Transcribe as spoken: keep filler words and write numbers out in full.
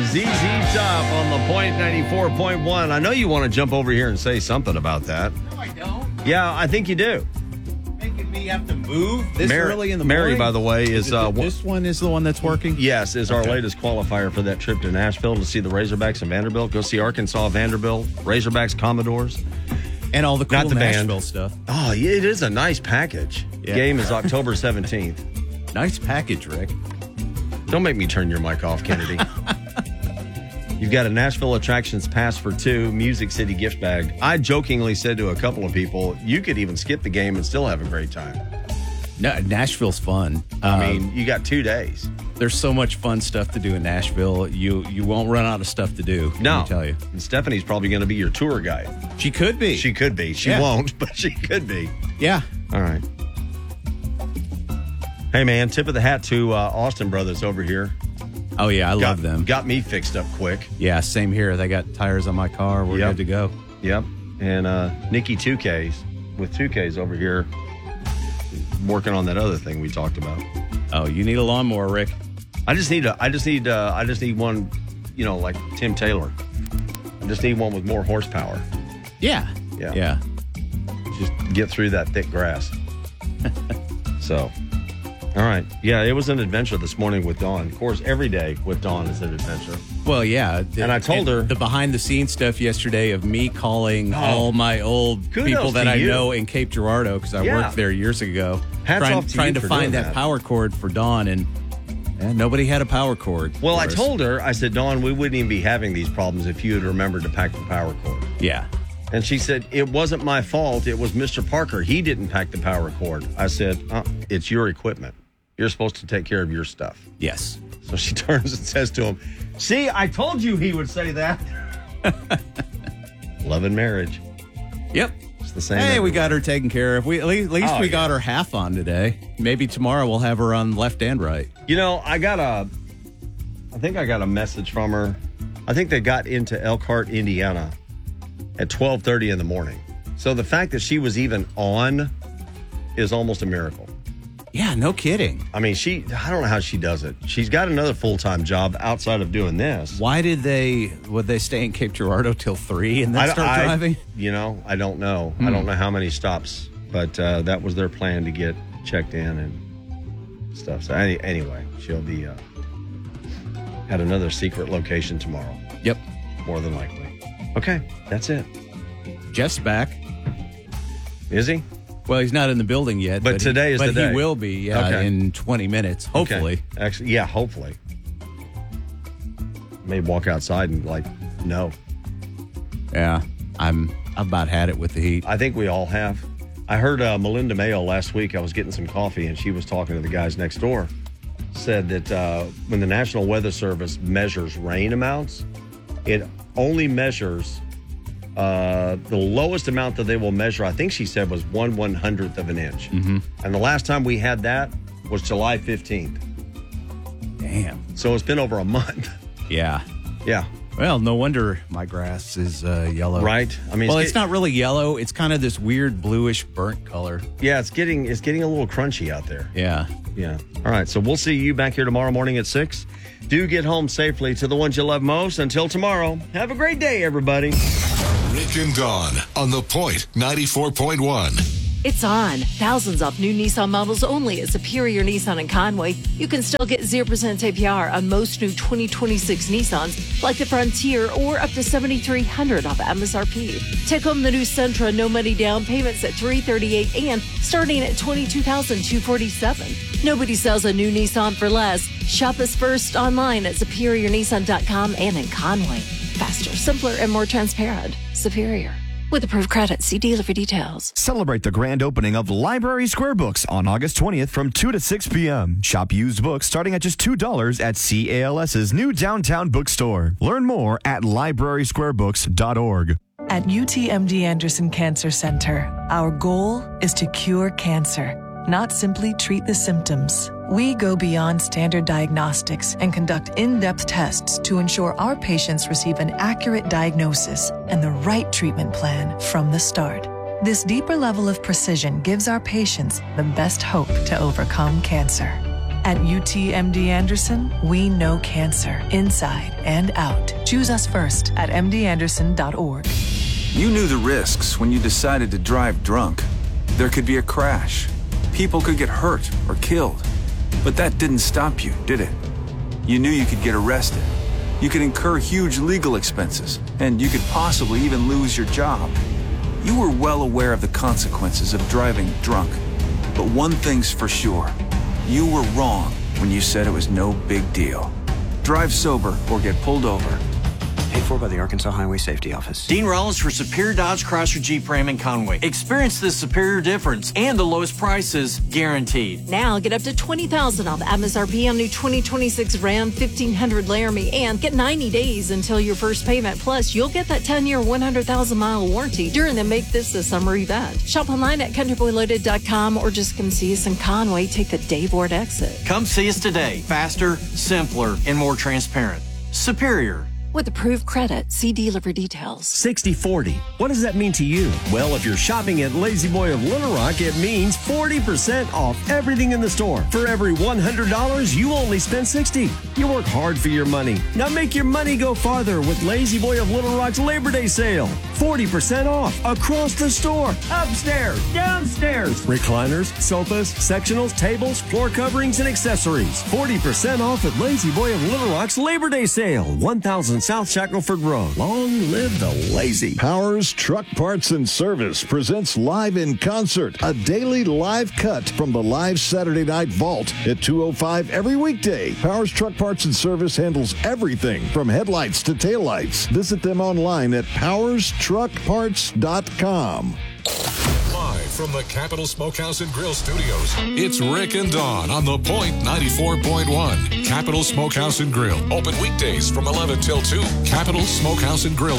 and Z Z Top on the Point ninety-four point one. I know you want to jump over here and say something about that. No, I don't. Yeah, I think you do. Making me have to move this Mary, early in the Mary, morning. by the way, is... Is it- uh, this one is the one that's working? Yes, is our Okay. latest qualifier for that trip to Nashville to see the Razorbacks and Vanderbilt. Go see Arkansas, Vanderbilt, Razorbacks, Commodores. And all the cool Not the band. Nashville stuff. Oh, yeah, it is a nice package. Yeah. Game is October seventeenth. Nice package, Rick. Don't make me turn your mic off, Kennedy. You've got a Nashville Attractions pass for two, Music City gift bag. I jokingly said to a couple of people, you could even skip the game and still have a great time. No, Nashville's fun. I mean, you got two days. There's so much fun stuff to do in Nashville. You you won't run out of stuff to do. No. Let me tell you. And Stephanie's probably going to be your tour guide. She could be. She could be. She Yeah. won't, but she could be. yeah. All right. Hey, man, tip of the hat to uh, Austin Brothers over here. Oh, yeah. I got, love them. Got me fixed up quick. Yeah, same here. They got tires on my car. We're Yep. good to go. Yep. And uh, Nikki two Ks with two Ks over here working on that other thing we talked about. Oh, you need a lawnmower, Rick. I just need a, I just need uh, I just need one, you know, like Tim Taylor. I just need one with more horsepower. Yeah. Yeah. Yeah. Just get through that thick grass. So, all right. Yeah, it was an adventure this morning with Dawn. Of course, every day with Dawn is an adventure. Well, yeah. And I told her- the behind the scenes stuff yesterday of me calling Oh. all my old Kudos people that to I you. know in Cape Girardeau because I Yeah. worked there years ago. Hats trying, off to trying you to for find doing that, that. power cord for Dawn, and eh, nobody had a power cord. Well, for I us. told her, I said, Dawn, we wouldn't even be having these problems if you had remembered to pack the power cord. Yeah. And she said, it wasn't my fault. It was Mister Parker. He didn't pack the power cord. I said, uh, it's your equipment. You're supposed to take care of your stuff. Yes. So she turns and says to him, see, I told you he would say that. Love and marriage. Yep. It's the same. Hey, we everywhere. got her taken care of. We at least, at least Oh, we yeah. got her half on today. Maybe tomorrow we'll have her on left and right. You know, I got a, I think I got a message from her. I think they got into Elkhart, Indiana at twelve thirty in the morning. So the fact that she was even on is almost a miracle. Yeah, no kidding. I mean, she, I don't know how she does it. She's got another full-time job outside of doing this. Why did they would they stay in Cape Girardeau till three and then I- start I- driving? You know, I don't know. I don't know how many stops, but uh, that was their plan to get checked in and stuff. So any, anyway, she'll be uh, at another secret location tomorrow, Yep. more than likely. Okay, that's it. Jeff's back. Is he? Well, he's not in the building yet. But he- today is but the day. he will be, yeah, Okay. in twenty minutes, hopefully. Okay. Actually, yeah, hopefully. May walk outside and like, no. Yeah, I'm I've about had it with the heat. I think we all have. I heard uh, Melinda Mayo last week. I was getting some coffee, and she was talking to the guys next door. Said that uh, when the National Weather Service measures rain amounts, it only measures uh, the lowest amount that they will measure. I think she said was one one hundredth of an inch. Mm-hmm. And the last time we had that was July fifteenth. Damn. So it's been over a month. Yeah. Yeah. Well, no wonder my grass is uh, yellow. Right. I mean, Well, it's it's get- not really yellow. It's kind of this weird bluish burnt color. Yeah, it's getting it's getting a little crunchy out there. Yeah. Yeah. All right. So we'll see you back here tomorrow morning at six. Do get home safely to the ones you love most. Until tomorrow, have a great day, everybody. Rick and Dawn on the Point ninety-four point one. It's on. Thousands off new Nissan models only at Superior Nissan in Conway. You can still get zero percent A P R on most new twenty twenty-six Nissans, like the Frontier, or up to seven thousand three hundred dollars off M S R P. Take home the new Sentra, no money down, payments at three hundred thirty-eight dollars and starting at twenty-two thousand two hundred forty-seven dollars. Nobody sells a new Nissan for less. Shop us first online at superior nissan dot com and in Conway. Faster, simpler, and more transparent. Superior. With approved credit, see dealer for details. Celebrate the grand opening of Library Square Books on August twentieth from two to six p.m. Shop used books starting at just two dollars at CALS's new downtown bookstore. Learn more at library square books dot org. At U T M D Anderson Cancer Center, our goal is to cure cancer, not simply treat the symptoms. We go beyond standard diagnostics and conduct in-depth tests to ensure our patients receive an accurate diagnosis and the right treatment plan from the start. This deeper level of precision gives our patients the best hope to overcome cancer. At U T M D Anderson, we know cancer inside and out. Choose us first at m d anderson dot org. You knew the risks when you decided to drive drunk. There could be a crash. People could get hurt or killed. But that didn't stop you, did it? You knew you could get arrested. You could incur huge legal expenses, and you could possibly even lose your job. You were well aware of the consequences of driving drunk. But one thing's for sure. You were wrong when you said it was no big deal. Drive sober or get pulled over. Paid for by the Arkansas Highway Safety Office. Dean Rollins for Superior Dodge Chrysler Jeep Ram in Conway. Experience the superior difference and the lowest prices guaranteed. Now get up to twenty thousand dollars off M S R P on new twenty twenty-six Ram fifteen hundred Laramie and get ninety days until your first payment. Plus, you'll get that ten-year, one hundred thousand mile warranty during the Make This a Summer event. Shop online at country boy loaded dot com or just come see us in Conway. Take the Dave Ward exit. Come see us today. Faster, simpler, and more transparent. Superior. With approved credit, see dealer for details. sixty forty. What does that mean to you? Well, if you're shopping at Lazy Boy of Little Rock, it means forty percent off everything in the store. For every one hundred dollars, you only spend sixty dollars. You work hard for your money. Now make your money go farther with Lazy Boy of Little Rock's Labor Day sale. forty percent off across the store. Upstairs, downstairs. Recliners, sofas, sectionals, tables, floor coverings, and accessories. forty percent off at Lazy Boy of Little Rock's Labor Day sale. one thousand South Shackelford Road. Long live the lazy. Powers Truck Parts and Service presents Live in Concert, a daily live cut from the live Saturday Night Vault at two oh five every weekday. Powers Truck Parts and Service handles everything from headlights to taillights. Visit them online at powers truck parts dot com. Live from the Capital Smokehouse and Grill Studios, it's Rick and Dawn on The Point ninety-four point one. Capital Smokehouse and Grill. Open weekdays from eleven till two. capital smokehouse and grill